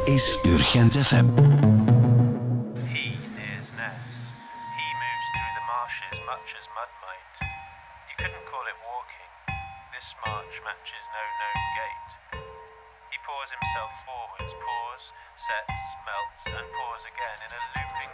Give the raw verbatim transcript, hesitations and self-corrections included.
is Urgent F M. He nears Ness. He moves through the marshes much as mud might. You couldn't call it walking. This march matches no known gait. He pours himself forwards, pours, sets, melts, and pours again in a looping